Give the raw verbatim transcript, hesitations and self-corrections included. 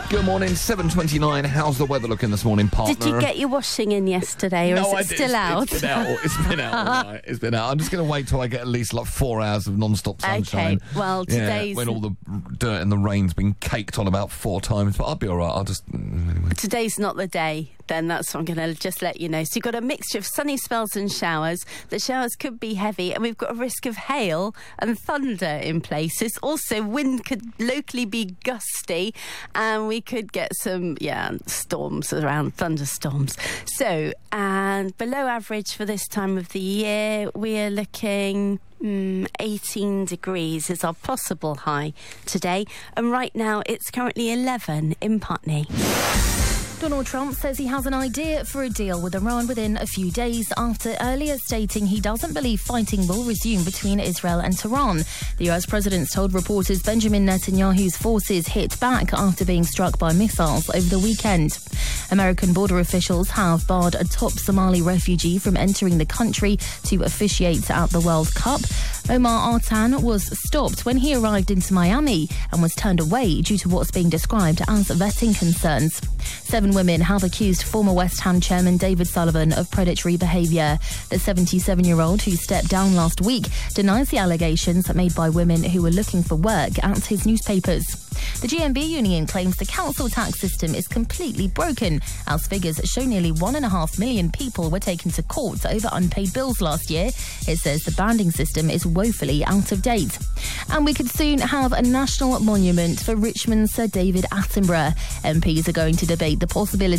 Good morning, seven twenty-nine. How's the weather looking this morning, partner? Did you get your washing in yesterday, or no, is it I did. still it's, out? It's been out. It's been out all night. It's been out. I'm just going to wait till I get at least like four hours of non-stop sunshine. Okay, well, today's... Yeah, when all the dirt and the rain's been caked on about four times, but I'll be all right. I'll just... Anyway. Today's not the day, then. That's what I'm going to just let you know. So you've got a mixture of sunny spells and showers. The showers could be heavy, and we've got a risk of hail and thunder in places. Also, wind could locally be gusty, and we could get some, yeah, storms around, thunderstorms. So, and below average for this time of the year, we are looking... Mm, eighteen degrees is our possible high today, and right now it's currently eleven in Putney. Donald Trump says he has an idea for a deal with Iran within a few days after earlier stating he doesn't believe fighting will resume between Israel and Tehran. The U S president told reporters Benjamin Netanyahu's forces hit back after being struck by missiles over the weekend. American border officials have barred a top Somali refugee from entering the country to officiate at the World Cup. Omar Artan was stopped when he arrived into Miami and was turned away due to what's being described as vetting concerns. Seven women have accused former West Ham chairman David Sullivan of predatory behaviour. The seventy-seven-year-old, who stepped down last week, denies the allegations made by women who were looking for work at his newspapers. The G M B union claims the council tax system is completely broken, as figures show nearly one and a half million people were taken to court over unpaid bills last year. It says the banding system is woefully out of date. And we could soon have a national monument for Richmond's Sir David Attenborough. M Ps are going to debate the possibility